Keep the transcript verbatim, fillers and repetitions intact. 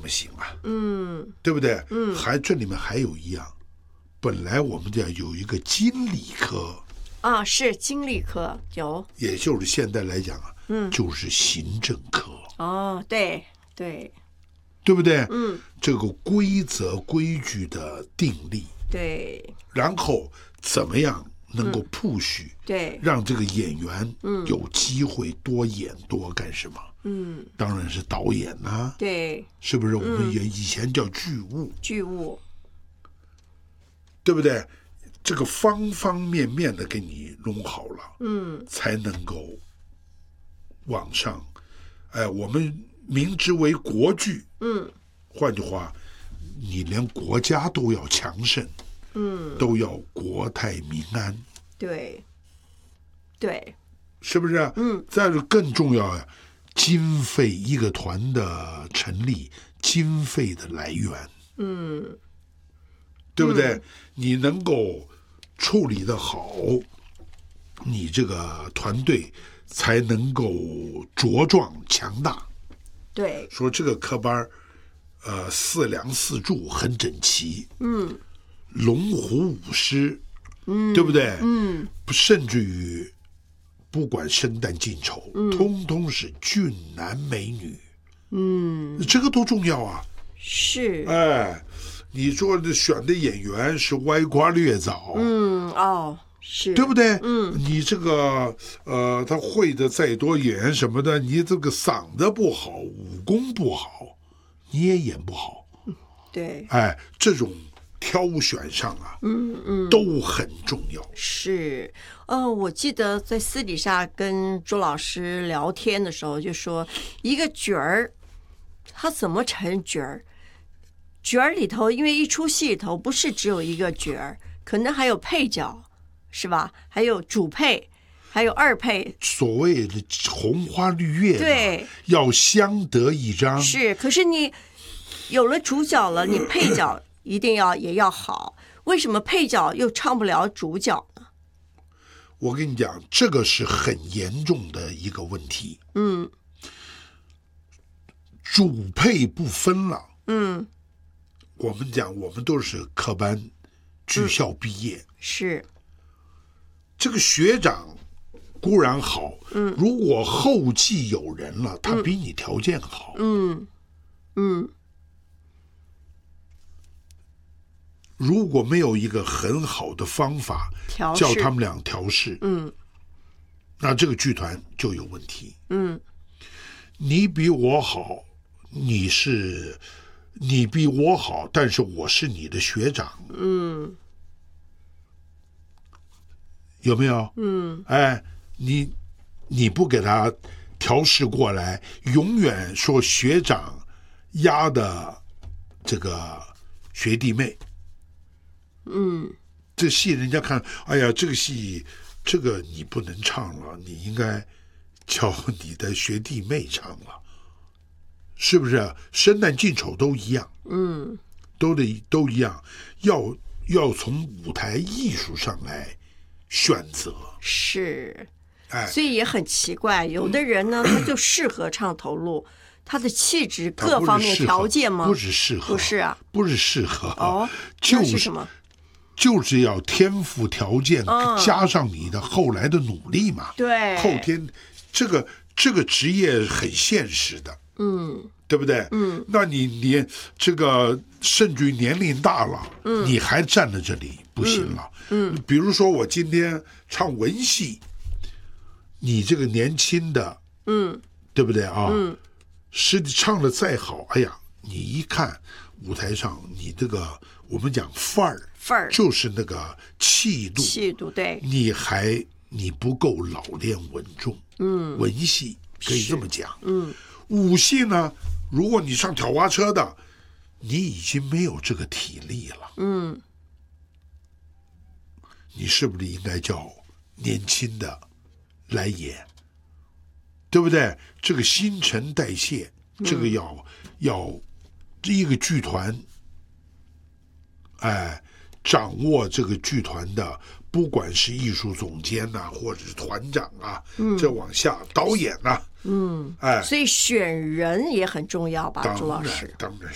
么行啊？ 嗯， 对不对？ 嗯， 还这里面还有一样，本来我们讲有一个经理科啊，是经理科有， 也就是现在来讲啊， 嗯， 就是行政科。 哦，对对对不对？ 嗯， 这个规则规矩的订立， 对， 然后怎么样能够 push，、嗯、 对， 让这个演员有机会多演多干什么？ 嗯， 当然是导演呐、啊， 对， 是不是？我们也以前叫剧务， 剧务， 对不对？这个方方面面的给你弄好了， 嗯， 才能够往上。哎，我们明之为国剧， 嗯， 换句话，你连国家都要强盛， 嗯， 都要国泰民安， 对，对， 是不是？ 嗯， 再者更重要呀，经费一个团的成立，经费的来源， 嗯， 对不对？嗯、你能够处理得好，你这个团队才能够茁壮强大。 对， 说这个科班，呃，四梁四柱很整齐， 嗯， 龙虎舞狮， 嗯， 对不对？ 嗯， 甚至于不管生旦净丑，嗯，通通是俊男美女， 嗯， 这个都重要啊。 是， 哎，你说的选的演员是歪瓜裂枣， 嗯，哦。是对不对？ 嗯， 你这个呃，他会的再多演员什么的，你这个嗓子不好，武功不好，你也演不好。 对， 哎，这种挑选上啊， 嗯嗯， 都很重要。 是，呃，我记得在私底下跟周老师聊天的时候，就说一个角儿，他怎么成角儿？角儿里头，因为一出戏里头不是只有一个角儿，可能还有配角。是吧？还有主配，还有二配， 所谓的红花绿叶， 对， 要相得益彰。 是，可是你有了主角了，你配角一定要也要好。为什么配角又唱不了主角呢？ 我跟你讲，这个是很严重的一个问题。 嗯， 主配不分了。 嗯， 我们讲，我们都是科班剧校毕业， 嗯、是。 这个学长固然好，嗯，如果后继有人了，他比你条件好， 嗯嗯， 如果没有一个很好的方法叫他们俩调试， 嗯， 那这个剧团就有问题。 嗯， 你比我好，你是你比我好，但是我是你的学长， 嗯。 有没有？ 嗯， 哎，你你不给他调试过来，永远说学长压的这个学弟妹。 嗯， 这戏人家看，哎呀，这个戏这个你不能唱了，你应该叫你的学弟妹唱了，是不是？生旦净丑都一样， 嗯， 都得都一样，要要从舞台艺术上来选择。 是， 哎， 所以也很奇怪，有的人呢，他就适合唱头路，他的气质各方面条件吗？ 不是适合， 不是啊， 不是适合哦， 就是什么？ 就是要天赋条件、嗯、加上你的后来的努力嘛。 对， 后天这个这个职业很现实的， 嗯， 对不对？ 嗯， 那你你这个甚至于年龄大了， 嗯， 你还站在这里不行了。 嗯，嗯比如说我今天唱文戏，你这个年轻的， 嗯， 对不对啊？ 嗯， 是唱的再好，哎呀，你一看舞台上，你这个我们讲范儿。 范儿就是那个气度， 气度对， 你还你不够老练稳重， 嗯， 文戏可以这么讲， 嗯， 武戏呢，如果你上挑花车的，你已经没有这个体力了， 嗯， 你是不是应该叫年轻的来演，对不对？这个新陈代谢，这个要、嗯、要这一个剧团，哎。掌握这个剧团的，不管是艺术总监呐、啊，或者是团长啊，嗯，这往下导演呐、啊， 嗯， 哎， 所以选人也很重要吧，朱老师。 当然。